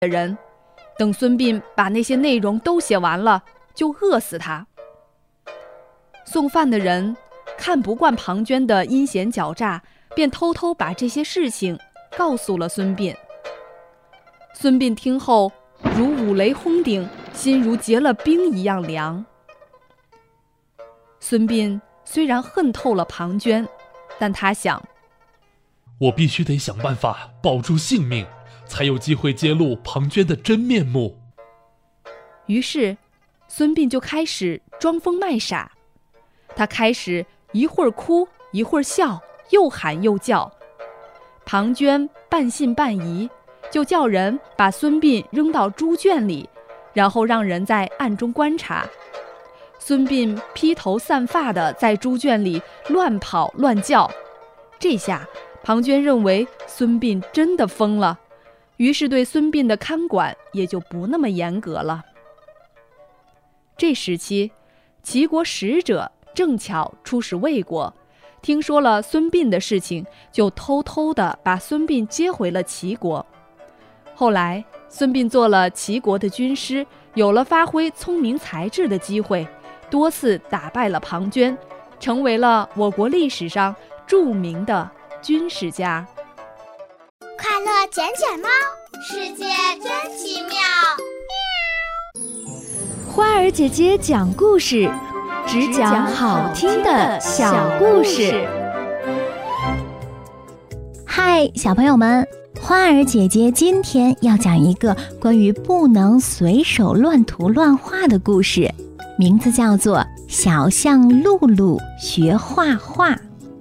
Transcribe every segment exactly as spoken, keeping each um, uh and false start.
的人，等孙膑把那些内容都写完了，就饿死他。送饭的人看不惯庞涓的阴险狡诈，便偷偷把这些事情告诉了孙膑。孙膑听后如五雷轰顶，心如结了冰一样凉。孙膑虽然恨透了庞涓，但他想， 我必须得想办法保住性命，才有机会揭露庞涓的真面目。 于是孙膑就开始装疯卖傻，他开始一会儿哭一会儿笑，又喊又叫。庞涓半信半疑，就叫人把孙膑扔到猪圈里，然后让人在暗中观察。孙膑披头散发地在猪圈里乱跑乱叫，这下庞涓认为孙膑真的疯了，于是对孙膑的看管也就不那么严格了。这时期，齐国使者正巧出使魏国，听说了孙膑的事情，就偷偷地把孙膑接回了齐国。后来孙膑做了齐国的军师，有了发挥聪明才智的机会，多次打败了庞涓，成为了我国历史上著名的军事家。 快乐捡捡猫，世界真奇妙。 花儿姐姐讲故事，只讲好听的小故事。 嗨，小朋友们，花儿姐姐今天要讲一个关于不能随手乱涂乱画的故事，名字叫做《小象露露学画画》。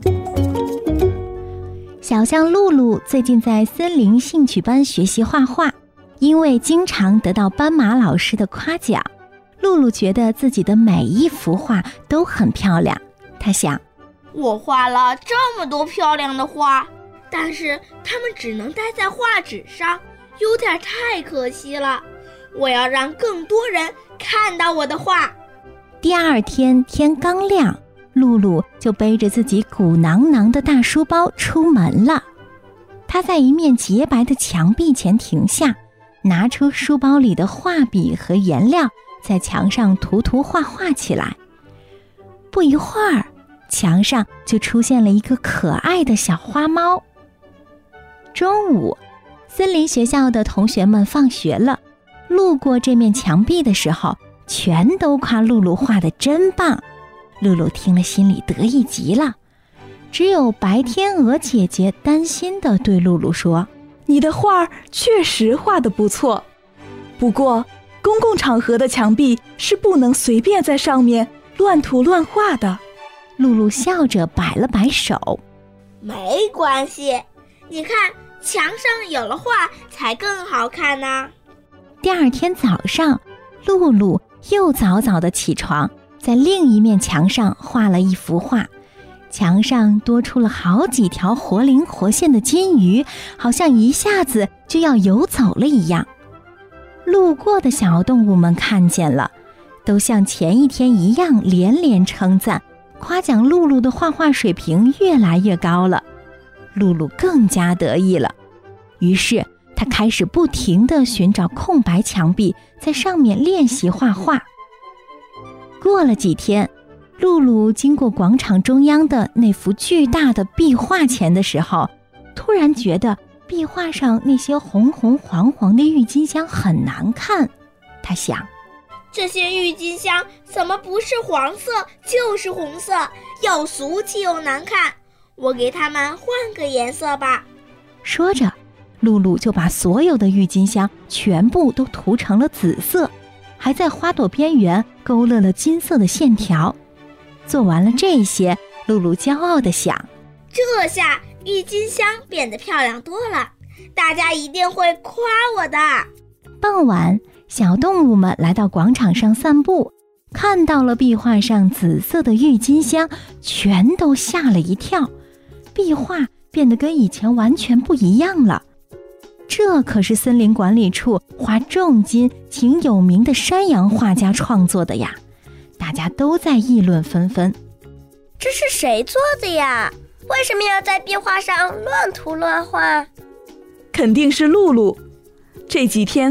小象露露最近在森林兴趣班学习画画，因为经常得到斑马老师的夸奖，露露觉得自己的每一幅画都很漂亮。她想， 我画了这么多漂亮的画，但是它们只能待在画纸上，有点太可惜了。我要让更多人看到我的画。 第二天天刚亮，露露就背着自己鼓囊囊的大书包出门了。她在一面洁白的墙壁前停下，拿出书包里的画笔和颜料，在墙上涂涂画画起来。不一会儿，墙上就出现了一个可爱的小花猫。中午，森林学校的同学们放学了，路过这面墙壁的时候，全都夸露露画得真棒。露露听了心里得意极了，只有白天鹅姐姐担心地对露露说， 你的画确实画得不错，不过公共场合的墙壁是不能随便在上面乱涂乱画的。 露露笑着摆了摆手， 没关系，你看墙上有了画才更好看呢。 第二天早上，露露又早早地起床，在另一面墙上画了一幅画，墙上多出了好几条活灵活现的金鱼，好像一下子就要游走了一样。路过的小动物们看见了，都像前一天一样连连称赞，夸奖露露的画画水平越来越高了。露露更加得意了，于是她开始不停地寻找空白墙壁，在上面练习画画。过了几天，露露经过广场中央的那幅巨大的壁画前的时候，突然觉得壁画上那些红红黄黄的郁金香很难看。她想， 这些郁金香怎么不是黄色就是红色，又俗气又难看，我给它们换个颜色吧。 说着，露露就把所有的郁金香全部都涂成了紫色，还在花朵边缘勾勒了金色的线条。做完了这些，露露骄傲地想， 这下郁金香变得漂亮多了，大家一定会夸我的。 傍晚，小动物们来到广场上散步，看到了壁画上紫色的郁金香，全都吓了一跳。壁画变得跟以前完全不一样了。这可是森林管理处花重金请有名的山羊画家创作的呀，大家都在议论纷纷。 这是谁做的呀？为什么要在壁画上乱涂乱画？ 肯定是露露，这几天